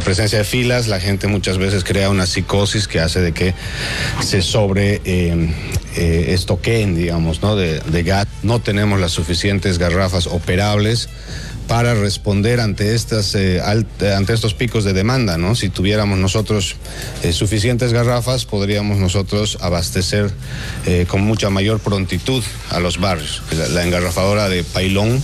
presencia de filas, la gente muchas veces crea una psicosis que hace de que se estoqueen, digamos, ¿no? de gas. No tenemos las suficientes garrafas operables para responder ante estos picos de demanda, ¿no? Si tuviéramos nosotros suficientes garrafas, podríamos nosotros abastecer con mucha mayor prontitud a los barrios. La engarrafadora de Pailón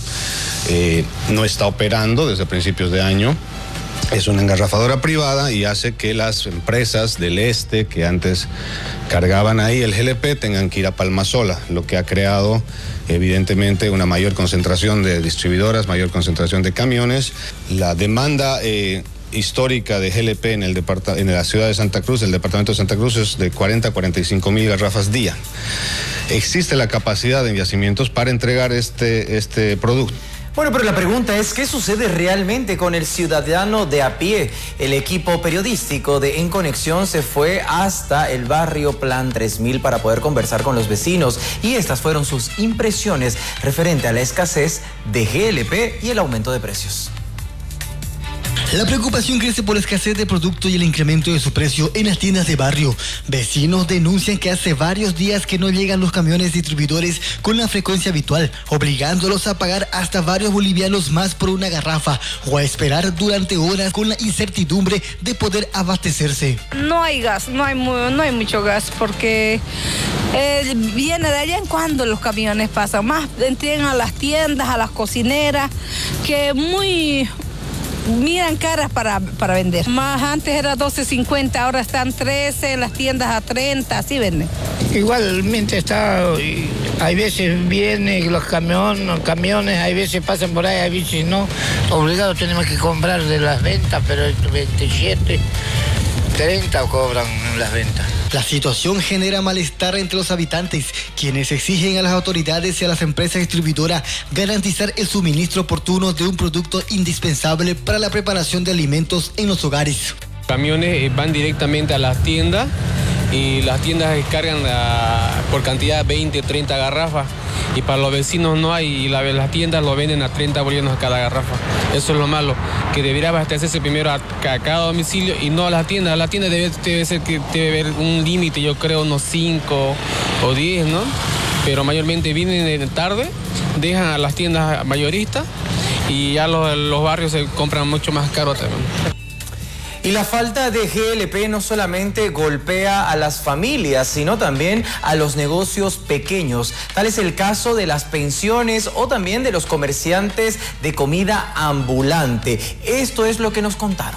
no está operando desde principios de año. Es una engarrafadora privada y hace que las empresas del este que antes cargaban ahí el GLP tengan que ir a Palmasola, lo que ha creado evidentemente una mayor concentración de distribuidoras, mayor concentración de camiones. La demanda histórica de GLP en la ciudad de Santa Cruz, el departamento de Santa Cruz, es de 40 a 45 mil garrafas día. Existe la capacidad en yacimientos para entregar este producto. Bueno, pero la pregunta es, ¿qué sucede realmente con el ciudadano de a pie? El equipo periodístico de En Conexión se fue hasta el barrio Plan 3000 para poder conversar con los vecinos y estas fueron sus impresiones referente a la escasez de GLP y el aumento de precios. La preocupación crece por la escasez de producto y el incremento de su precio en las tiendas de barrio. Vecinos denuncian que hace varios días que no llegan los camiones distribuidores con la frecuencia habitual, obligándolos a pagar hasta varios bolivianos más por una garrafa o a esperar durante horas con la incertidumbre de poder abastecerse. No hay gas, no hay mucho gas porque viene de allá en cuando los camiones pasan. Más entregan a las tiendas, a las cocineras, que miran caras para vender. Más antes era 12.50, ahora están 13, en las tiendas a 30, así venden. Igualmente hay veces vienen los camiones, hay veces pasan por ahí, hay veces no. Obligados tenemos que comprar de las ventas, pero 27, 30 cobran las ventas. La situación genera malestar entre los habitantes, quienes exigen a las autoridades y a las empresas distribuidoras garantizar el suministro oportuno de un producto indispensable para la preparación de alimentos en los hogares. Camiones van directamente a las tiendas y las tiendas descargan por cantidad 20, 30 garrafas y para los vecinos no hay y las tiendas lo venden a 30 bolivianos a cada garrafa. Eso es lo malo, que debería abastecerse primero a cada domicilio y no a las tiendas. La tienda debe haber un límite, yo creo unos 5 o 10, ¿no? Pero mayormente vienen tarde, dejan a las tiendas mayoristas y ya los barrios se compran mucho más caro también. Y la falta de GLP no solamente golpea a las familias, sino también a los negocios pequeños. Tal es el caso de las pensiones o también de los comerciantes de comida ambulante. Esto es lo que nos contaron.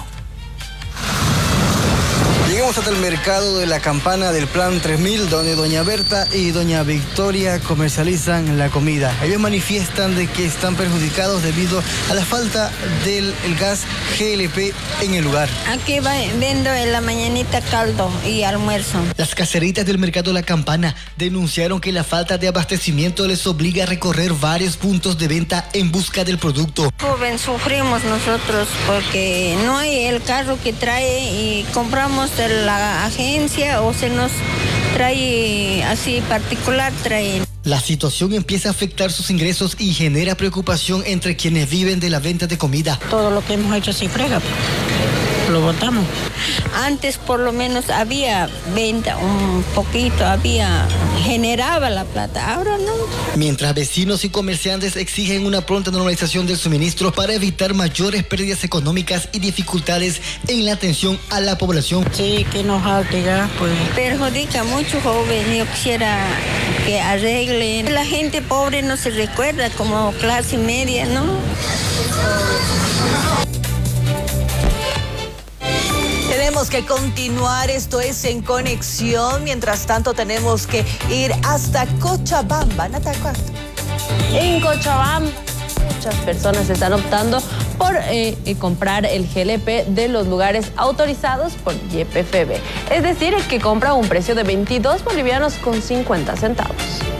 Llegamos hasta el mercado de la Campana del Plan 3000, donde doña Berta y doña Victoria comercializan la comida. Ellos manifiestan de que están perjudicados debido a la falta del gas GLP en el lugar. Aquí vendo en la mañanita caldo y almuerzo. Las caseritas del mercado La Campana denunciaron que la falta de abastecimiento les obliga a recorrer varios puntos de venta en busca del producto. Joven, sufrimos nosotros porque no hay el carro que trae y compramos de la agencia o se nos trae así particular, traen. La situación empieza a afectar sus ingresos y genera preocupación entre quienes viven de la venta de comida. Todo lo que hemos hecho se frega, lo botamos. Antes por lo menos había venta, un poquito, generaba la plata, ahora no. Mientras vecinos y comerciantes exigen una pronta normalización del suministro para evitar mayores pérdidas económicas y dificultades en la atención a la población. Sí, que nos falte gas, pues. Perjudica mucho, joven, yo quisiera que arreglen. La gente pobre no se recuerda como clase media, ¿no? Tenemos que continuar, esto es En Conexión. Mientras tanto, tenemos que ir hasta Cochabamba. Natalia. En Cochabamba, muchas personas están optando por comprar el GLP de los lugares autorizados por YPFB. Es decir, que compra a un precio de 22 bolivianos con 50 centavos.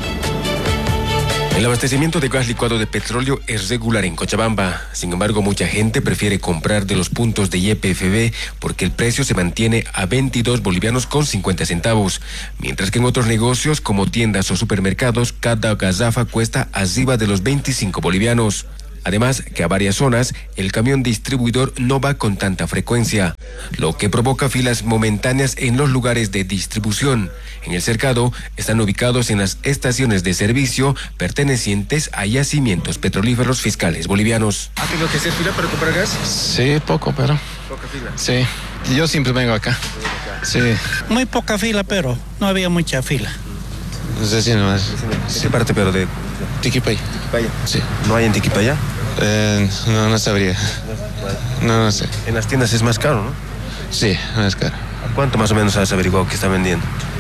El abastecimiento de gas licuado de petróleo es regular en Cochabamba. Sin embargo, mucha gente prefiere comprar de los puntos de YPFB porque el precio se mantiene a 22 bolivianos con 50 centavos. Mientras que en otros negocios como tiendas o supermercados, cada garrafa cuesta arriba de los 25 bolivianos. Además, que a varias zonas el camión distribuidor no va con tanta frecuencia, lo que provoca filas momentáneas en los lugares de distribución. En el cercado están ubicados en las estaciones de servicio pertenecientes a yacimientos petrolíferos fiscales bolivianos. ¿Ha tenido que hacer fila para comprar gas? Sí, poco, pero... ¿Poca fila? Sí, yo siempre vengo acá. Sí. Muy poca fila, pero no había mucha fila. No sé si nomás. ¿De qué parte, pero de Tiquipaya? Tiquipaya. Sí. ¿No hay en Tiquipaya? No sabría. No sé. En las tiendas es más caro, ¿no? Sí, más caro. ¿A cuánto más o menos has averiguado que está vendiendo?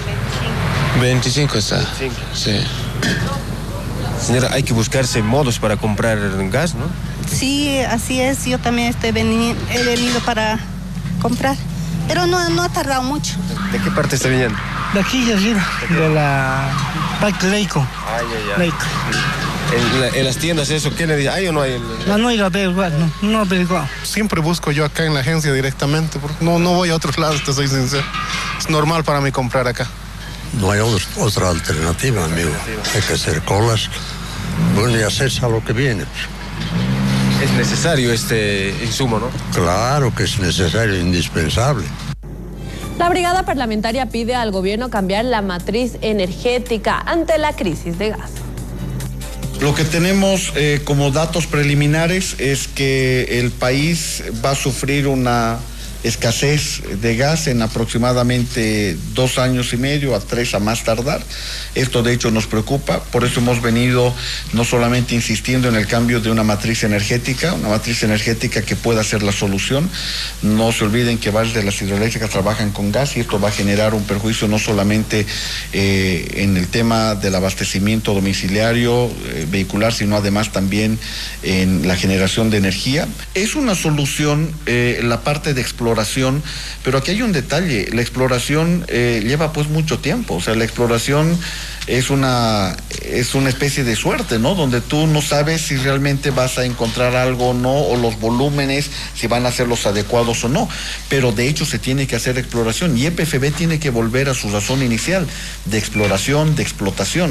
25 está. 25. Sí. Señora, hay que buscarse modos para comprar gas, ¿no? Sí, así es. Yo también he venido para comprar. Pero no ha tardado mucho. ¿De qué parte está viniendo? De aquí, arriba, de la Parque Leico. Leico. En las tiendas eso, ¿qué le dice? ¿Hay o no hay? No hay no averiguado. Siempre busco yo acá en la agencia directamente, porque no voy a otros lados, te soy sincero. Es normal para mí comprar acá. No hay otra alternativa, amigo. Hay que hacer colas. Bueno, y hacerse a lo que viene. Es necesario este insumo, ¿no? Claro que es necesario, indispensable. La brigada parlamentaria pide al gobierno cambiar la matriz energética ante la crisis de gas. Lo que tenemos como datos preliminares es que el país va a sufrir una escasez de gas en aproximadamente 2 años y medio a 3 a más tardar. Esto de hecho nos preocupa, por eso hemos venido no solamente insistiendo en el cambio de una matriz energética que pueda ser la solución. No se olviden que varias de las hidroeléctricas trabajan con gas y esto va a generar un perjuicio no solamente en el tema del abastecimiento domiciliario, vehicular, sino además también en la generación de energía. Es una solución la parte de exploración, pero aquí hay un detalle, la exploración lleva pues mucho tiempo, o sea, la exploración es una especie de suerte, ¿no? Donde tú no sabes si realmente vas a encontrar algo o no, o los volúmenes, si van a ser los adecuados o no, pero de hecho se tiene que hacer exploración y YPFB tiene que volver a su razón inicial de exploración, de explotación.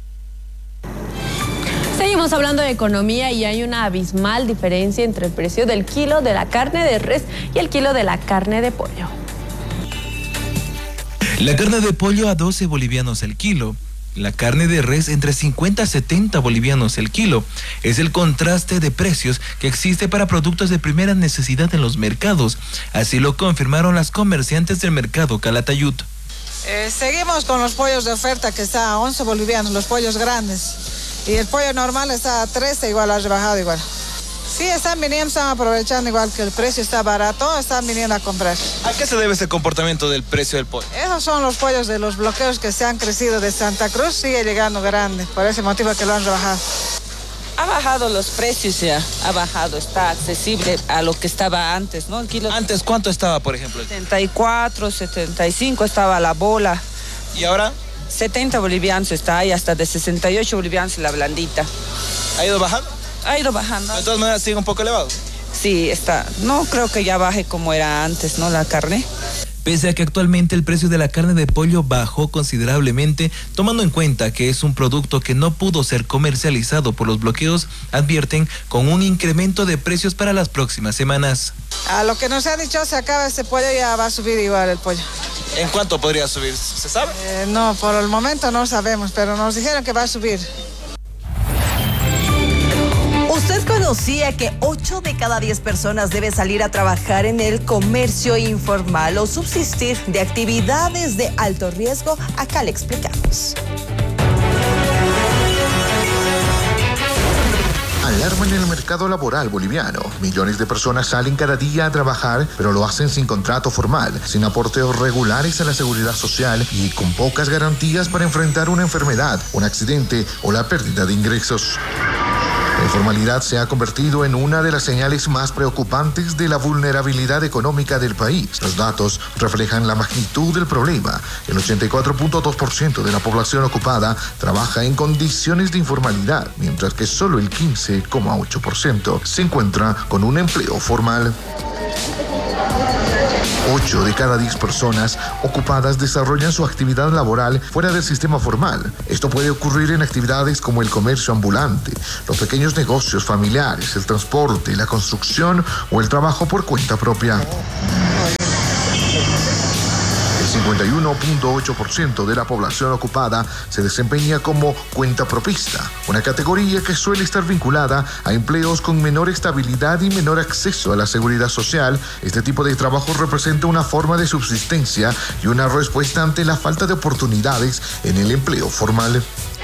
Seguimos hablando de economía y hay una abismal diferencia entre el precio del kilo de la carne de res y el kilo de la carne de pollo. La carne de pollo a 12 bolivianos el kilo. La carne de res entre 50 a 70 bolivianos el kilo. Es el contraste de precios que existe para productos de primera necesidad en los mercados. Así lo confirmaron las comerciantes del mercado Calatayud. Seguimos con los pollos de oferta que está a 11 bolivianos, los pollos grandes. Y el pollo normal está a 13, igual ha rebajado igual. Sí, están aprovechando igual que el precio está barato, están viniendo a comprar. ¿A qué se debe ese comportamiento del precio del pollo? Esos son los pollos de los bloqueos que se han crecido de Santa Cruz, sigue llegando grande, por ese motivo que lo han rebajado. Ha bajado los precios ya, ha bajado, está accesible a lo que estaba antes, ¿no? El kilo. ¿Antes cuánto estaba, por ejemplo? 74, 75 estaba la bola. ¿Y ahora? 70 bolivianos está ahí, hasta de 68 bolivianos la blandita. ¿Ha ido bajando? Ha ido bajando. De todas maneras sigue un poco elevado. Sí, está. No creo que ya baje como era antes, ¿no? La carne. Pese a que actualmente el precio de la carne de pollo bajó considerablemente, tomando en cuenta que es un producto que no pudo ser comercializado por los bloqueos, advierten con un incremento de precios para las próximas semanas. A lo que nos han dicho, se acaba ese pollo y ya va a subir igual el pollo. ¿En cuánto podría subir? ¿Se sabe? No, por el momento no sabemos, pero nos dijeron que va a subir. ¿Usted conocía que 8 de cada 10 personas debe salir a trabajar en el comercio informal o subsistir de actividades de alto riesgo? Acá le explicamos. Alarma en el mercado laboral boliviano. Millones de personas salen cada día a trabajar, pero lo hacen sin contrato formal, sin aporteos regulares a la seguridad social y con pocas garantías para enfrentar una enfermedad, un accidente o la pérdida de ingresos. La informalidad se ha convertido en una de las señales más preocupantes de la vulnerabilidad económica del país. Los datos reflejan la magnitud del problema. El 84.2% de la población ocupada trabaja en condiciones de informalidad, mientras que solo el 15.8% se encuentra con un empleo formal. 8 de cada 10 personas ocupadas desarrollan su actividad laboral fuera del sistema formal. Esto puede ocurrir en actividades como el comercio ambulante, los pequeños negocios familiares, el transporte, la construcción o el trabajo por cuenta propia. El 51.8% de la población ocupada se desempeña como cuentapropista, una categoría que suele estar vinculada a empleos con menor estabilidad y menor acceso a la seguridad social. Este tipo de trabajo representa una forma de subsistencia y una respuesta ante la falta de oportunidades en el empleo formal.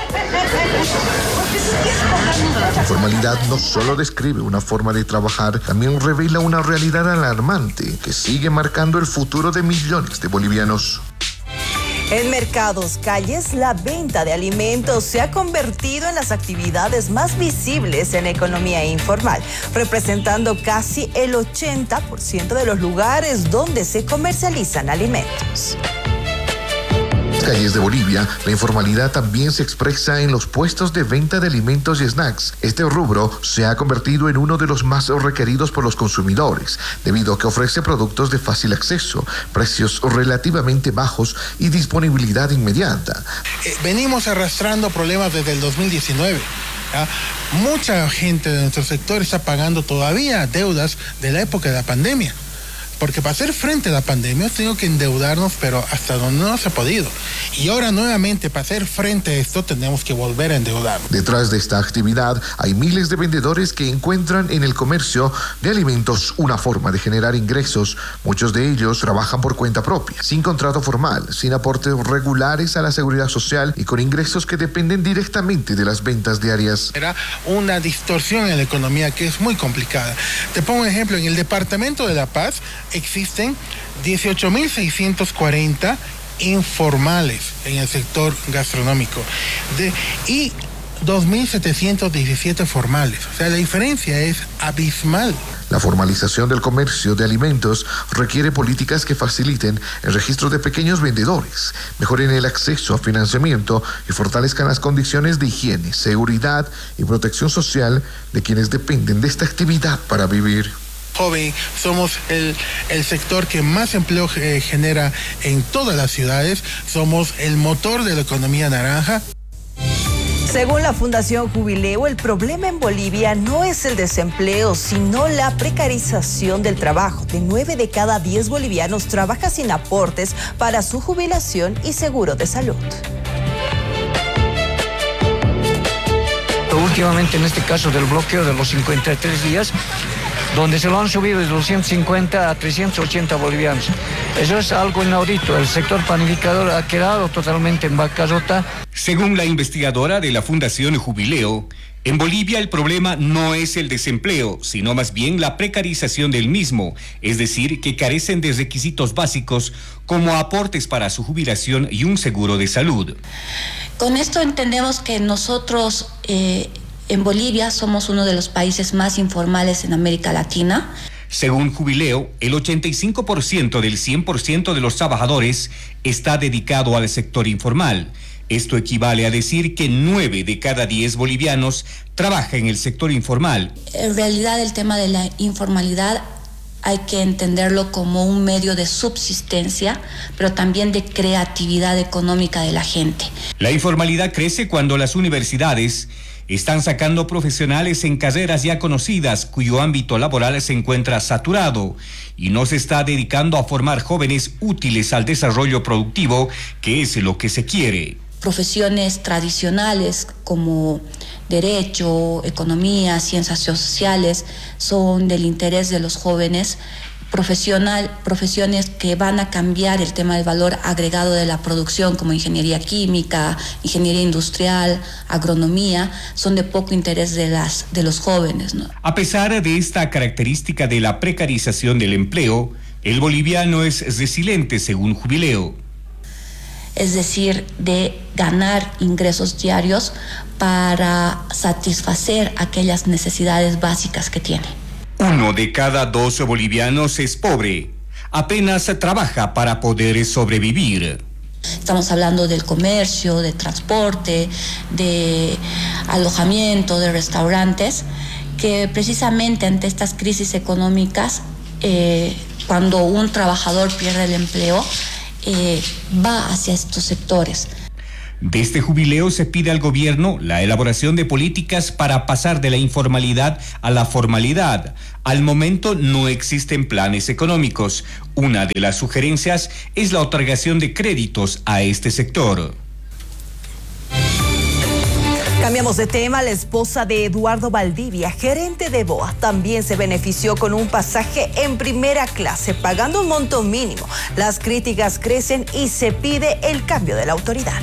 La informalidad no solo describe una forma de trabajar, también revela una realidad alarmante que sigue marcando el futuro de millones de bolivianos. En mercados, calles, la venta de alimentos se ha convertido en las actividades más visibles en la economía informal, representando casi el 80% de los lugares donde se comercializan alimentos. Calles de Bolivia, la informalidad también se expresa en los puestos de venta de alimentos y snacks. Este rubro se ha convertido en uno de los más requeridos por los consumidores, debido a que ofrece productos de fácil acceso, precios relativamente bajos y disponibilidad inmediata. Venimos arrastrando problemas desde el 2019. ¿Ya? Mucha gente de nuestro sector está pagando todavía deudas de la época de la pandemia. Porque para hacer frente a la pandemia tengo que endeudarnos, pero hasta donde no se ha podido. Y ahora nuevamente para hacer frente a esto tenemos que volver a endeudarnos. Detrás de esta actividad hay miles de vendedores que encuentran en el comercio de alimentos una forma de generar ingresos. Muchos de ellos trabajan por cuenta propia, sin contrato formal, sin aportes regulares a la seguridad social y con ingresos que dependen directamente de las ventas diarias. Era una distorsión en la economía que es muy complicada. Te pongo un ejemplo, en el departamento de La Paz existen 18.640 informales en el sector gastronómico y 2.717 formales. O sea, la diferencia es abismal. La formalización del comercio de alimentos requiere políticas que faciliten el registro de pequeños vendedores, mejoren el acceso a financiamiento y fortalezcan las condiciones de higiene, seguridad y protección social de quienes dependen de esta actividad para vivir. Joven, somos el sector que más empleo genera en todas las ciudades, somos el motor de la economía naranja. Según la Fundación Jubileo, el problema en Bolivia no es el desempleo, sino la precarización del trabajo. De 9 de cada 10 bolivianos trabaja sin aportes para su jubilación y seguro de salud. Últimamente, en este caso del bloqueo de los 53 días, donde se lo han subido de 250 a 380 bolivianos. Eso es algo inaudito. El sector panificador ha quedado totalmente en bancarrota. Según la investigadora de la Fundación Jubileo, en Bolivia el problema no es el desempleo, sino más bien la precarización del mismo, es decir, que carecen de requisitos básicos como aportes para su jubilación y un seguro de salud. Con esto entendemos que nosotros en Bolivia somos uno de los países más informales en América Latina. Según Jubileo, el 85% del 100% de los trabajadores está dedicado al sector informal. Esto equivale a decir que 9 de cada 10 bolivianos trabaja en el sector informal. En realidad, el tema de la informalidad hay que entenderlo como un medio de subsistencia, pero también de creatividad económica de la gente. La informalidad crece cuando las universidades están sacando profesionales en carreras ya conocidas cuyo ámbito laboral se encuentra saturado y no se está dedicando a formar jóvenes útiles al desarrollo productivo, que es lo que se quiere. Profesiones tradicionales como derecho, economía, ciencias sociales son del interés de los jóvenes. Profesiones que van a cambiar el tema del valor agregado de la producción, como ingeniería química, ingeniería industrial, agronomía, son de poco interés de los jóvenes, ¿no? A pesar de esta característica de la precarización del empleo, el boliviano es resiliente, según Jubileo. Es decir, de ganar ingresos diarios para satisfacer aquellas necesidades básicas que tiene. 1 de cada 2 bolivianos es pobre. Apenas trabaja para poder sobrevivir. Estamos hablando del comercio, de transporte, de alojamiento, de restaurantes, que precisamente ante estas crisis económicas cuando un trabajador pierde el empleo, va hacia estos sectores. De este jubileo se pide al gobierno la elaboración de políticas para pasar de la informalidad a la formalidad. Al momento no existen planes económicos. Una de las sugerencias es la otorgación de créditos a este sector. Cambiamos de tema. La esposa de Eduardo Valdivia, gerente de BOA, también se benefició con un pasaje en primera clase, pagando un monto mínimo. Las críticas crecen y se pide el cambio de la autoridad.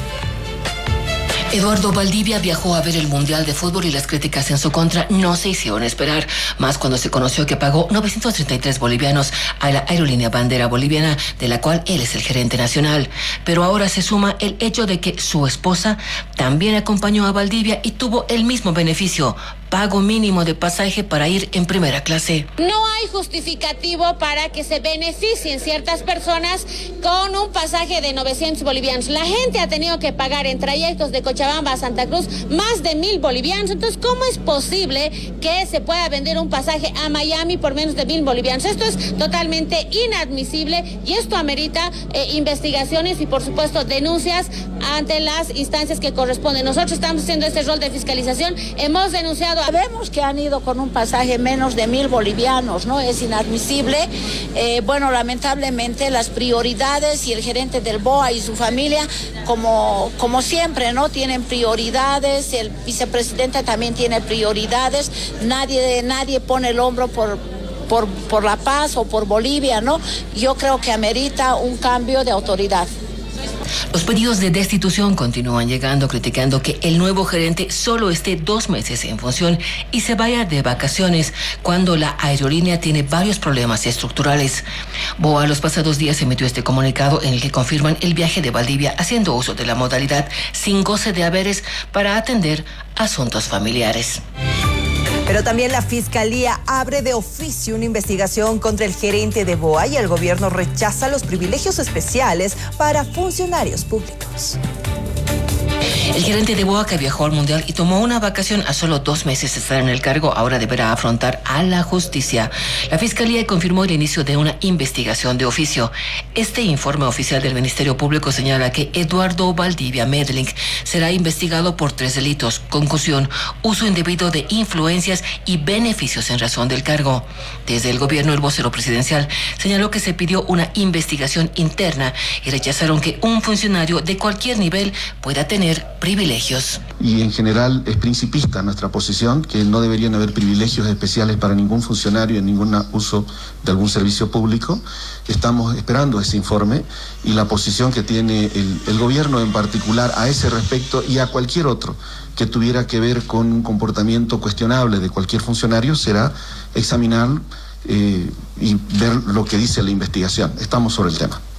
Eduardo Valdivia viajó a ver el Mundial de Fútbol y las críticas en su contra no se hicieron esperar, más cuando se conoció que pagó 933 bolivianos a la aerolínea bandera boliviana, de la cual él es el gerente nacional. Pero ahora se suma el hecho de que su esposa también acompañó a Valdivia y tuvo el mismo beneficio, pago mínimo de pasaje para ir en primera clase. No hay justificativo para que se beneficien ciertas personas con un pasaje de 900 bolivianos. La gente ha tenido que pagar en trayectos de Cochabamba a Santa Cruz más de 1.000 bolivianos. Entonces, ¿cómo es posible que se pueda vender un pasaje a Miami por menos de 1.000 bolivianos? Esto es totalmente inadmisible y esto amerita investigaciones y, por supuesto, denuncias ante las instancias que corresponden. Nosotros estamos haciendo este rol de fiscalización. Hemos denunciado. Sabemos que han ido con un pasaje menos de 1.000 bolivianos, ¿no? Es inadmisible. Bueno, lamentablemente las prioridades y el gerente del BOA y su familia, como siempre, ¿no? Tienen prioridades, el vicepresidente también tiene prioridades, nadie pone el hombro por la paz o por Bolivia, ¿no? Yo creo que amerita un cambio de autoridad. Los pedidos de destitución continúan llegando, criticando que el nuevo gerente solo esté 2 meses en función y se vaya de vacaciones cuando la aerolínea tiene varios problemas estructurales. BOA los pasados días emitió este comunicado en el que confirman el viaje de Valdivia haciendo uso de la modalidad sin goce de haberes para atender asuntos familiares. Pero también la Fiscalía abre de oficio una investigación contra el gerente de BOA y el gobierno rechaza los privilegios especiales para funcionarios públicos. El gerente de BOA, que viajó al Mundial y tomó una vacación a solo 2 meses de estar en el cargo, ahora deberá afrontar a la justicia. La Fiscalía confirmó el inicio de una investigación de oficio. Este informe oficial del Ministerio Público señala que Eduardo Valdivia Medlink será investigado por 3 delitos: concusión, uso indebido de influencias y beneficios en razón del cargo. Desde el gobierno, el vocero presidencial señaló que se pidió una investigación interna y rechazaron que un funcionario de cualquier nivel pueda tener privilegios. Y en general es principista nuestra posición, que no deberían haber privilegios especiales para ningún funcionario en ningún uso de algún servicio público. Estamos esperando ese informe y la posición que tiene el gobierno en particular a ese respecto y a cualquier otro que tuviera que ver con un comportamiento cuestionable de cualquier funcionario será examinar y ver lo que dice la investigación. Estamos sobre el tema.